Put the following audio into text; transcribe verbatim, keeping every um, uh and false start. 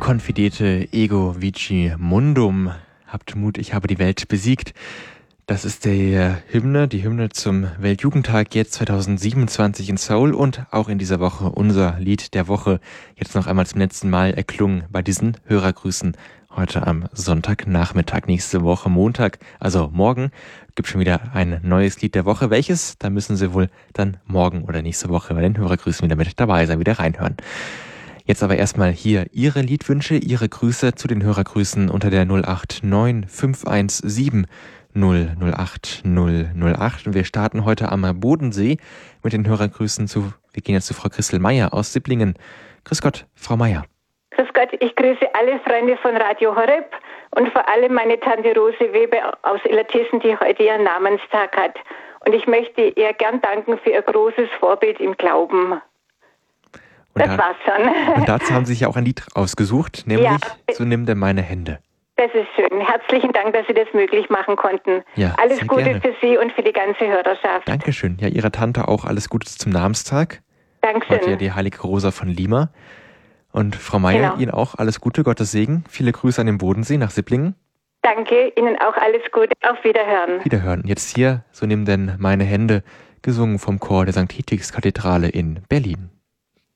Confidete ego vici mundum. Habt Mut, ich habe die Welt besiegt. Das ist die Hymne, die Hymne zum Weltjugendtag jetzt zweitausendsiebenundzwanzig in Seoul und auch in dieser Woche unser Lied der Woche. Jetzt noch einmal zum letzten Mal erklungen bei diesen Hörergrüßen. Heute am Sonntagnachmittag, nächste Woche Montag, also morgen, gibt schon wieder ein neues Lied der Woche. Welches? Da müssen Sie wohl dann morgen oder nächste Woche bei den Hörergrüßen wieder mit dabei sein, wieder reinhören. Jetzt aber erstmal hier Ihre Liedwünsche, Ihre Grüße zu den Hörergrüßen unter der null acht neun fünf eins sieben null null acht null null acht. Und wir starten heute am Bodensee mit den Hörergrüßen zu, wir gehen jetzt zu Frau Christel Meier aus Sipplingen. Grüß Gott, Frau Meier. Grüß Gott, ich grüße alle Freunde von Radio Horeb und vor allem meine Tante Rose Weber aus Illertissen, die heute ihren Namenstag hat. Und ich möchte ihr gern danken für ihr großes Vorbild im Glauben. Und das da, war's schon. Und dazu haben Sie sich ja auch ein Lied ausgesucht, nämlich ja. So nimm denn meine Hände. Das ist schön. Herzlichen Dank, dass Sie das möglich machen konnten. Ja, alles Gute gerne. für Sie und für die ganze Hörerschaft. Dankeschön. Ja, Ihrer Tante auch alles Gute zum Namenstag. Dankeschön. Heute ja die heilige Rosa von Lima. Und Frau Meier, genau. Ihnen auch alles Gute, Gottes Segen. Viele Grüße an den Bodensee nach Sipplingen. Danke, Ihnen auch alles Gute. Auf Wiederhören. Wiederhören. Jetzt hier, so nimm denn meine Hände, gesungen vom Chor der Sankt Hedwigs Kathedrale in Berlin.